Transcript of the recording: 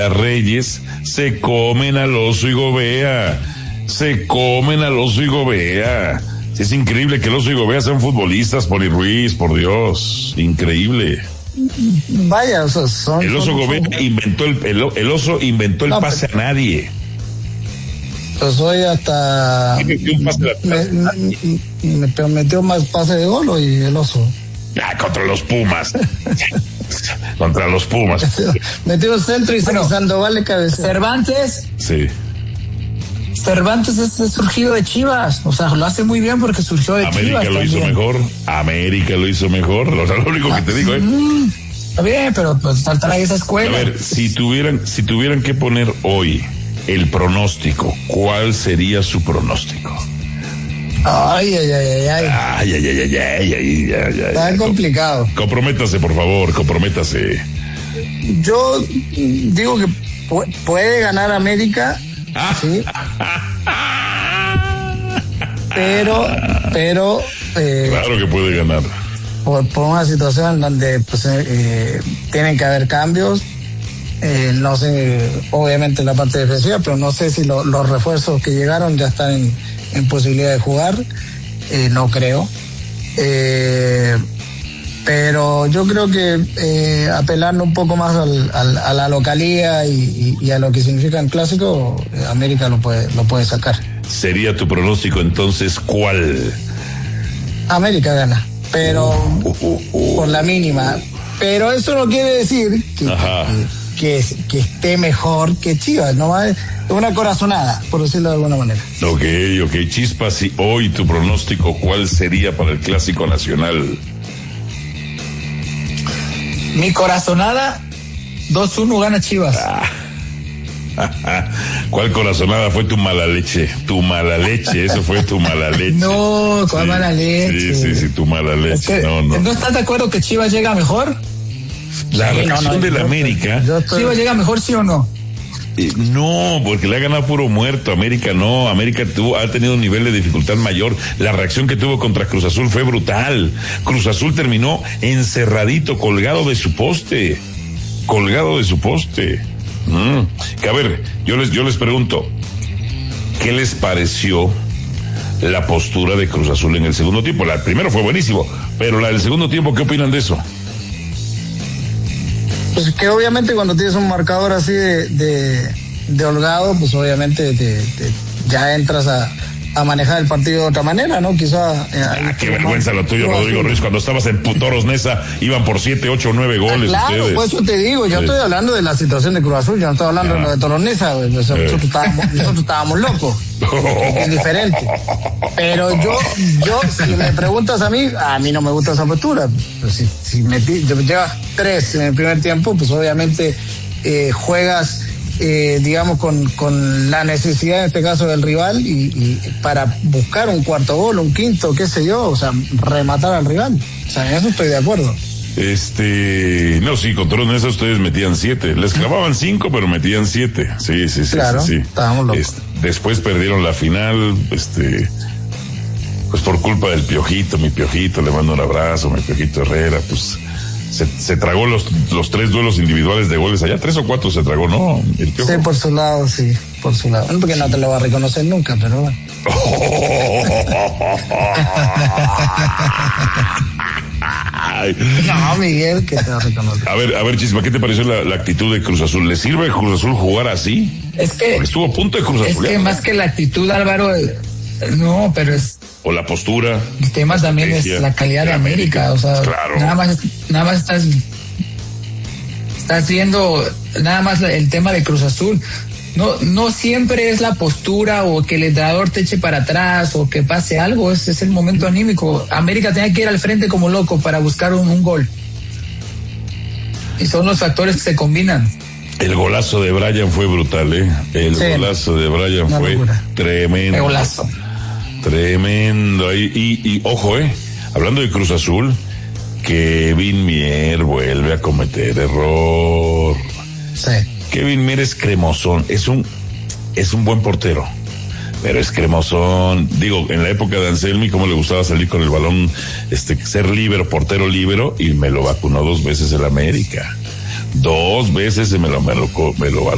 Reyes se comen al Oso y Gobea. Se comen al Oso y Gobea. Es increíble que el Oso y Gobea sean futbolistas, Poli Ruiz, por Dios. Increíble. Vaya, o sea, el Oso Gobea inventó el Oso inventó el pase a nadie. Pues hoy hasta metió más pase de gol y el Oso. Contra los Pumas. Contra los Pumas. Metió el centro y Sandoval le cabeza. Cervantes. Sí. Cervantes es surgido de Chivas, o sea, lo hace muy bien porque surgió de América Chivas. América lo hizo mejor, o sea, lo único que te digo, Está bien, pero pues trae esa escuela. A ver, si tuvieran que poner hoy el pronóstico, ¿cuál sería su pronóstico? Ay. Está complicado. Comprométase, por favor, comprométase. Yo digo que puede ganar América. Sí. Pero claro que puede ganar. Por una situación en donde pues tienen que haber cambios, no sé, obviamente en la parte defensiva, pero no sé si los refuerzos que llegaron ya están en posibilidad de jugar, no creo. Pero yo creo que apelando un poco más a la localía y a lo que significa el clásico, América lo puede sacar. ¿Sería tu pronóstico entonces cuál? América gana, pero por la mínima. Pero eso no quiere decir que esté mejor que Chivas, no es una corazonada, por decirlo de alguna manera. Ok, Chispas, y hoy tu pronóstico, ¿cuál sería para el Clásico Nacional? Mi corazonada, 2-1 gana Chivas. ¿Cuál corazonada? Fue tu mala leche, eso fue tu mala leche. No, ¿cuál mala leche? Sí, tu mala leche. Es que, ¿no estás de acuerdo que Chivas llega mejor? La reacción del América. ¿Chivas llega mejor, sí o no? No, porque le ha ganado puro muerto. América no. América ha tenido un nivel de dificultad mayor. La reacción que tuvo contra Cruz Azul fue brutal. Cruz Azul terminó encerradito, colgado de su poste. Que a ver, yo les pregunto, ¿qué les pareció la postura de Cruz Azul en el segundo tiempo? La primero fue buenísimo, pero la del segundo tiempo, ¿qué opinan de eso? Pues que obviamente cuando tienes un marcador así de holgado, pues obviamente ya entras a manejar el partido de otra manera, ¿no? Quizá. Qué vergüenza lo tuyo, Rodrigo Ruiz. Cuando estabas en Toros Neza, iban por 7, 8, 9 goles. Claro, ustedes. Pues eso te digo, yo estoy hablando de la situación de Cruz Azul, yo no estoy hablando de lo de Toros Neza, nosotros estábamos locos. Es diferente. Pero yo, si me preguntas a mí no me gusta esa postura. Pues si llevas 3 en el primer tiempo, pues obviamente juegas digamos con la necesidad en este caso del rival y para buscar un cuarto gol, un quinto, qué sé yo, o sea, rematar al rival. O sea, en eso estoy de acuerdo. No, sí, con Toros Neza ustedes metían 7, les clavaban 5, pero metían 7. Sí. Claro, sí. Estábamos locos. Después perdieron la final, pues por culpa del Piojito, mi Piojito, le mando un abrazo, mi Piojito Herrera, pues se tragó los 3 duelos individuales de goles allá, 3 o 4 se tragó, ¿no? El Piojo. Sí, por su lado. No, porque no te lo va a reconocer nunca, pero bueno. No, Miguel, que te va a reconocer. A ver, Chispa, ¿qué te pareció la actitud de Cruz Azul? ¿Le sirve a Cruz Azul jugar así? Es que porque estuvo a punto de Cruz Azul. Es que más que la actitud, Álvaro, no, pero es... O la postura. El tema también es la calidad de América, o sea, claro. nada más estás viendo nada más el tema de Cruz Azul. No siempre es la postura o que el entrenador te eche para atrás o que pase algo, ese es el momento anímico. América tenía que ir al frente como loco para buscar un gol. Y son los factores que se combinan. El golazo de Brian fue brutal, golazo de Brian fue tremendo. El golazo. Tremendo. Y ojo, hablando de Cruz Azul, Kevin Mier vuelve a cometer error. Sí. Kevin Mier es cremosón, es un buen portero, pero es cremosón. Digo, en la época de Anselmi, cómo le gustaba salir con el balón, ser líbero, portero líbero, y me lo vacunó 2 veces el América. 2 veces me lo